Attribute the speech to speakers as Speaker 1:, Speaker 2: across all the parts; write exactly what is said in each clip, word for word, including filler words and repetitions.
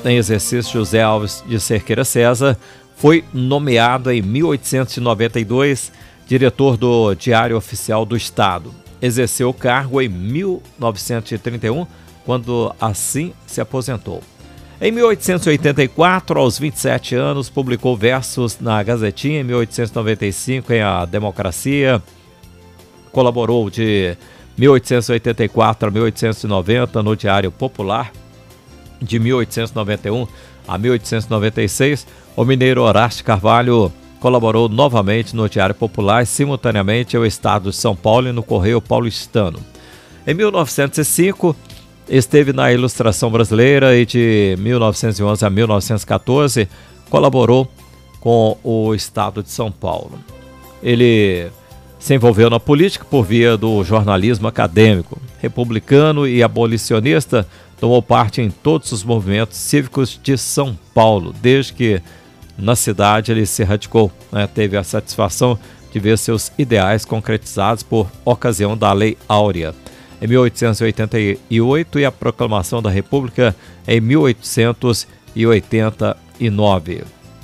Speaker 1: em exercício José Alves de Cerqueira César foi nomeado em mil oitocentos e noventa e dois diretor do Diário Oficial do Estado. Exerceu o cargo em mil novecentos e trinta e um, quando assim se aposentou. Em mil oitocentos e oitenta e quatro, aos vinte e sete anos, publicou versos na Gazetinha. Em mil oitocentos e noventa e cinco, em A Democracia. Colaborou de mil oitocentos e oitenta e quatro a mil oitocentos e noventa no Diário Popular. De mil oitocentos e noventa e um a mil oitocentos e noventa e seis, o mineiro Horácio Carvalho colaborou novamente no Diário Popular e simultaneamente ao Estado de São Paulo e no Correio Paulistano. Em mil novecentos e cinco, esteve na Ilustração Brasileira e de mil novecentos e onze a mil novecentos e quatorze colaborou com o Estado de São Paulo. Ele se envolveu na política por via do jornalismo acadêmico. Republicano e abolicionista, tomou parte em todos os movimentos cívicos de São Paulo, desde que na cidade ele se radicou, né? Teve a satisfação de ver seus ideais concretizados por ocasião da Lei Áurea em mil oitocentos e oitenta e oito e a Proclamação da República em mil oitocentos e oitenta e nove.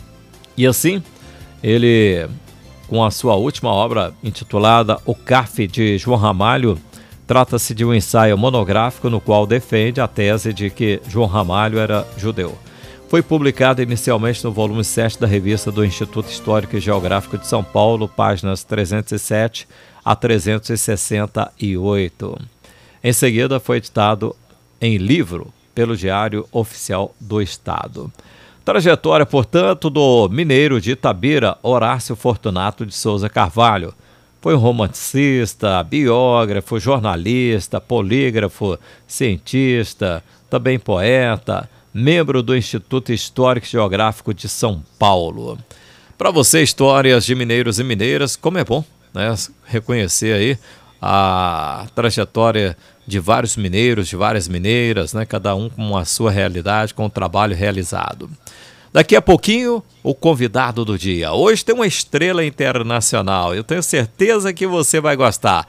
Speaker 1: E assim, ele, com a sua última obra intitulada O Café de João Ramalho, trata-se de um ensaio monográfico no qual defende a tese de que João Ramalho era judeu. Foi publicado inicialmente no volume sete da revista do Instituto Histórico e Geográfico de São Paulo, páginas trezentos e sete a trezentos e sessenta e oito. Em seguida, foi editado em livro pelo Diário Oficial do Estado. Trajetória, portanto, do mineiro de Itabira, Horácio Fortunato de Souza Carvalho. Foi um romancista, biógrafo, jornalista, polígrafo, cientista, também poeta, membro do Instituto Histórico e Geográfico de São Paulo. Para você, histórias de mineiros e mineiras, como é bom, né, reconhecer aí a trajetória de vários mineiros, de várias mineiras, né, cada um com a sua realidade, com o trabalho realizado. Daqui a pouquinho, o convidado do dia. Hoje tem uma estrela internacional. Eu tenho certeza que você vai gostar.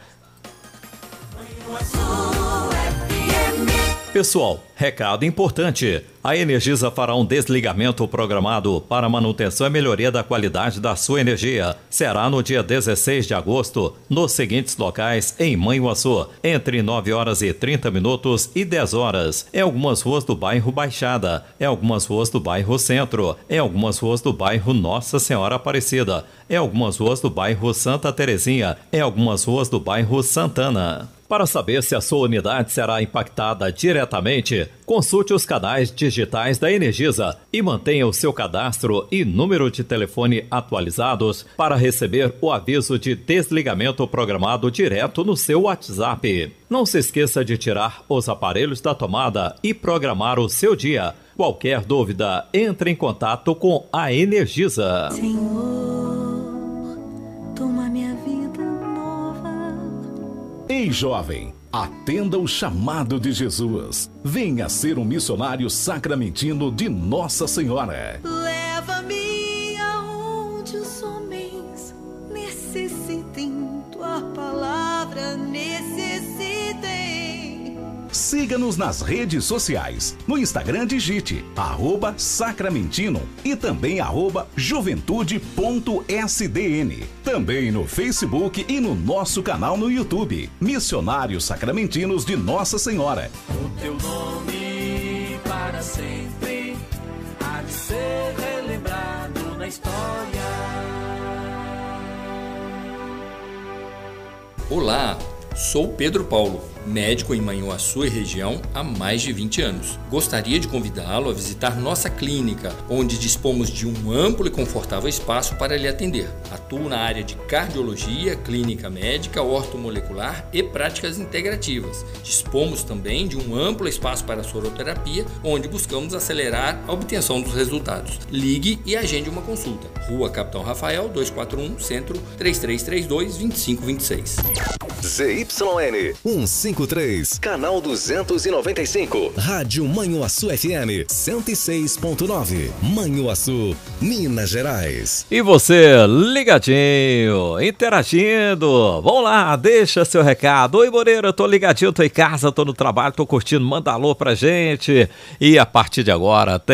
Speaker 1: Pessoal, recado importante. A Energisa fará um desligamento programado para manutenção e melhoria da qualidade da sua energia. Será no dia dezesseis de agosto, nos seguintes locais em Manhuaçu, entre nove horas e trinta minutos e dez horas. Em algumas ruas do bairro Baixada, em algumas ruas do bairro Centro, em algumas ruas do bairro Nossa Senhora Aparecida, em algumas ruas do bairro Santa Terezinha, em algumas ruas do bairro Santana. Para saber se a sua unidade será impactada diretamente, consulte os canais digitais da Energisa e mantenha o seu cadastro e número de telefone atualizados para receber o aviso de desligamento programado direto no seu WhatsApp. Não se esqueça de tirar os aparelhos da tomada e programar o seu dia. Qualquer dúvida, entre em contato com a Energisa.
Speaker 2: Senhor, toma minha vida nova.
Speaker 3: Ei, jovem, atenda o chamado de Jesus. Venha ser um missionário sacramentino de Nossa Senhora.
Speaker 2: Leva-me aonde os homens necessitem, tua palavra necessitem.
Speaker 3: Siga-nos nas redes sociais. No Instagram digite arroba sacramentino e também arroba juventude ponto s d n. Também no Facebook e no nosso canal no YouTube, Missionários Sacramentinos de Nossa Senhora.
Speaker 4: O teu nome para sempre há de ser relembrado na história.
Speaker 5: Olá, sou Pedro Paulo, médico em Manhuaçu e região há mais de vinte anos. Gostaria de convidá-lo a visitar nossa clínica, onde dispomos de um amplo e confortável espaço para lhe atender. Atuo na área de cardiologia, clínica médica, ortomolecular e práticas integrativas. Dispomos também de um amplo espaço para soroterapia, onde buscamos acelerar a obtenção dos resultados. Ligue e agende uma consulta. Rua Capitão Rafael, duzentos e quarenta e um, Centro, três três três dois, dois cinco dois seis.
Speaker 6: Z Y N cento e cinquenta e três, canal duzentos e noventa e cinco. Rádio Manhuaçu F M cento e seis ponto nove. Manhuaçu, Minas Gerais.
Speaker 1: E você, ligadinho, interagindo. Vamos lá, deixa seu recado. Oi, Moreira, eu tô ligadinho, tô em casa, tô no trabalho, tô curtindo, manda alô pra gente. E a partir de agora,